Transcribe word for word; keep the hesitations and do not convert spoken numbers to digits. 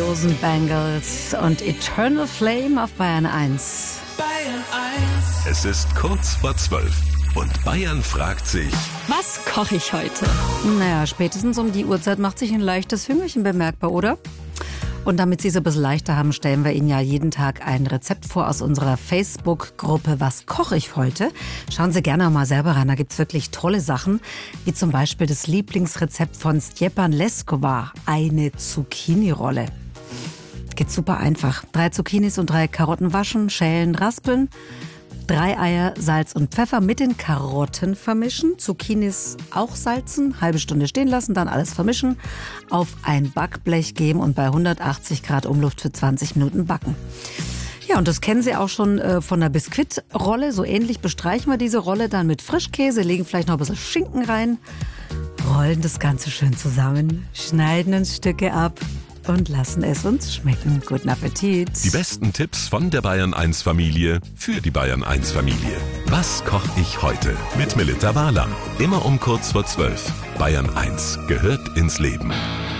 grandiosen Bangles und Eternal Flame auf Bayern eins. Bayern eins. Es ist kurz vor zwölf und Bayern fragt sich: Was koche ich heute? Naja, spätestens um die Uhrzeit macht sich ein leichtes Hüngerchen bemerkbar, oder? Und damit Sie es ein bisschen leichter haben, stellen wir Ihnen ja jeden Tag ein Rezept vor aus unserer Facebook-Gruppe Was koche ich heute? Schauen Sie gerne mal selber rein, da gibt's wirklich tolle Sachen, wie zum Beispiel das Lieblingsrezept von Stjepan Leskovar, eine Zucchini-Rolle. Geht super einfach. Drei Zucchinis und drei Karotten waschen, schälen, raspeln. Drei Eier, Salz und Pfeffer mit den Karotten vermischen. Zucchinis auch salzen, halbe Stunde stehen lassen, dann alles vermischen. Auf ein Backblech geben und bei hundertachtzig Grad Umluft für zwanzig Minuten backen. Ja, und das kennen Sie auch schon äh, von der Biskuitrolle. So ähnlich bestreichen wir diese Rolle dann mit Frischkäse, legen vielleicht noch ein bisschen Schinken rein, rollen das Ganze schön zusammen, schneiden uns Stücke ab und lassen es uns schmecken. Guten Appetit. Die besten Tipps von der Bayern eins Familie für die Bayern eins Familie. Was koche ich heute? Mit Melitta Wahler. Immer um kurz vor zwölf. Bayern eins gehört ins Leben.